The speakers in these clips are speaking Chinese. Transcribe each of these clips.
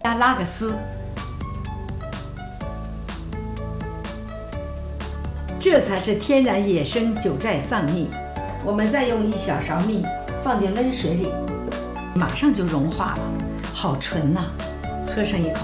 拉个丝。这才是天然野生九寨藏蜜。我们再用1小勺蜜放进温水里，马上就融化了，好纯呐！喝上一口。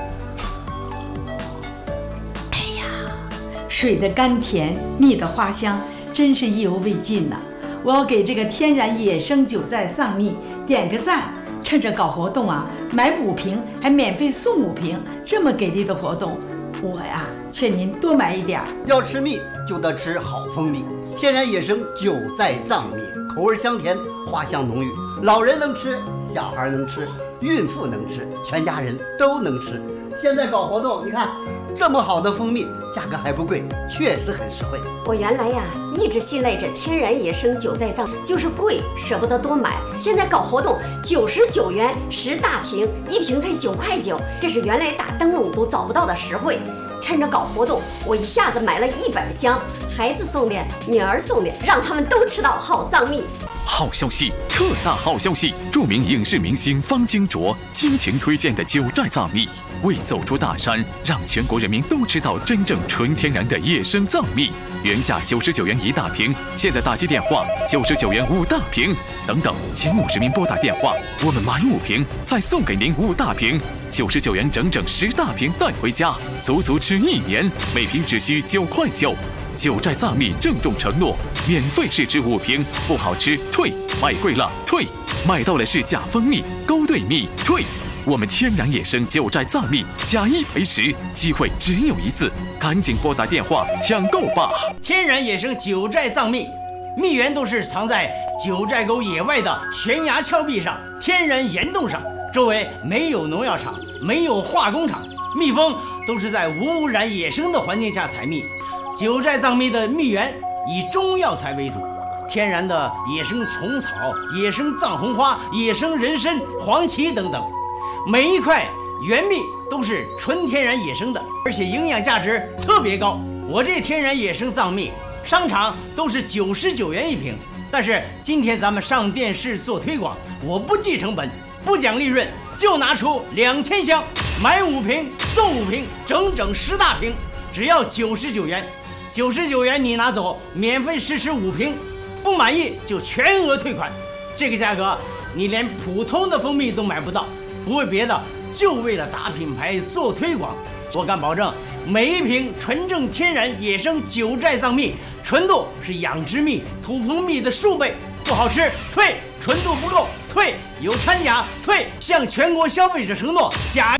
哎呀，水的甘甜，蜜的花香，真是意犹未尽呐！我要给这个天然野生九寨藏蜜点个赞。趁着搞活动啊，买5瓶还免费送5瓶，这么给力的活动，我呀劝您多买一点。 要吃蜜就得吃好蜂蜜，天然野生九寨藏蜜，口味香甜，花香浓郁，老人能吃，小孩能吃，孕妇能吃，全家人都能吃。现在搞活动，你看这么好的蜂蜜，价格还不贵，确实很实惠。 我原来呀一直信赖着天然野生九寨藏，就是贵舍不得多买。现在搞活动，99元10大瓶，1瓶才9块9，这是原来打灯笼都找不到的实惠。趁着搞活动，我一下子买了100箱，孩子送的，女儿送的，让他们都吃到好藏蜜。 好消息，特大好消息！著名影视明星方金卓倾情推荐的九寨藏蜜，为走出大山，让全国人民都知道真正纯天然的野生藏蜜。原价99元1大瓶，现在打击电话99元5大瓶。等等，前50名拨打电话，我们买5瓶再送给您5大瓶，99元整整10大瓶带回家，足足吃1年，每瓶只需9块9。九寨藏蜜郑重承诺，免费试吃5瓶，不好吃退，买贵了退，买到了是假蜂蜜、勾兑蜜退。我们天然野生九寨藏蜜假1赔10，机会只有一次，赶紧拨打电话抢购吧！ 天然野生九寨藏蜜，蜜源都是藏在九寨沟野外的悬崖峭壁上、天然岩洞上，周围没有农药厂，没有化工厂，蜜蜂都是在无污染野生的环境下采蜜。九寨藏蜜的蜜源以中药材为主，天然的野生虫草、野生藏红花、野生人参、黄芪等等，每一块原蜜都是纯天然野生的，而且营养价值特别高。我这天然野生藏蜜，商场都是99元1瓶，但是今天咱们上电视做推广，我不计成本，不讲利润，就拿出2000箱，买5瓶送5瓶，整整10大瓶，只要99元。99元你拿走，免费试吃5瓶，不满意就全额退款。这个价格你连普通的蜂蜜都买不到，不为别的，就为了打品牌做推广。我敢保证，每一瓶纯正天然野生九寨藏蜜，纯度是养殖蜜、土蜂蜜的数倍，不好吃退，纯度不够退，有掺假退，向全国消费者承诺假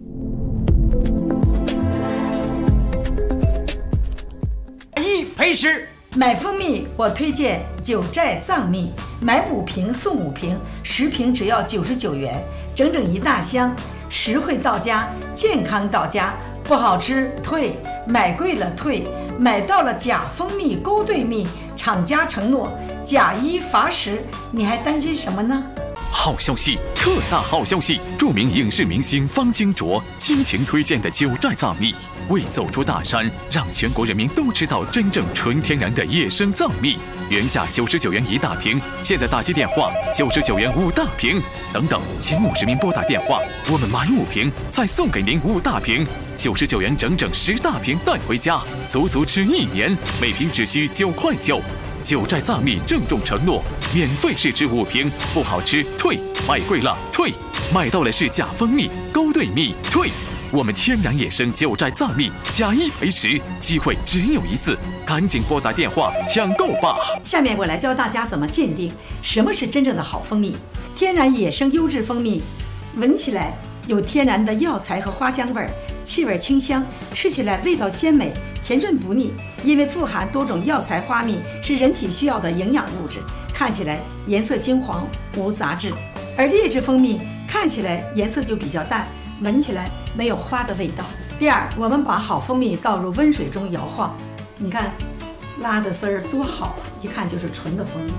1赔10。 买蜂蜜我推荐九寨藏蜜，买5瓶送5瓶，10瓶只要99元，整整1大箱，实惠到家，健康到家，不好吃退，买贵了退，买到了假蜂蜜、勾兑蜜，厂家承诺假1罚10，你还担心什么呢？ 好消息，特大好消息！著名影视明星方金卓倾情推荐的九寨藏蜜，为走出大山，让全国人民都知道真正纯天然的野生藏蜜。原价99元1大瓶，现在打击电话99元5大瓶。等等，前50名拨打电话，我们买5瓶再送给您5大瓶，99元整整10大瓶带回家，足足吃1年，每瓶只需9块9。九寨藏蜜郑重承诺，免费试吃5瓶，不好吃退，买贵了退，买到了是假蜂蜜、勾兑蜜退。我们天然野生九寨藏蜜假1赔10，机会只有一次，赶紧拨打电话抢购吧！ 下面我来教大家怎么鉴定什么是真正的好蜂蜜。天然野生优质蜂蜜，闻起来有天然的药材和花香味，气味清香，吃起来味道鲜美，甜润不腻。因为富含多种药材花蜜，是人体需要的营养物质，看起来颜色金黄，无杂质。而劣质蜂蜜看起来颜色就比较淡，闻起来没有花的味道。第二，我们把好蜂蜜倒入温水中摇晃，你看拉的丝儿多好，一看就是纯的蜂蜜。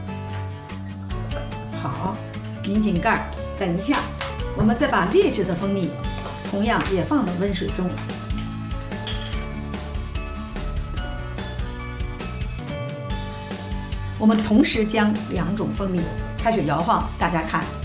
好，拧紧盖儿，等一下，我们再把劣质的蜂蜜同样也放到温水中。我们同时将2种蜂蜜开始摇晃，大家看，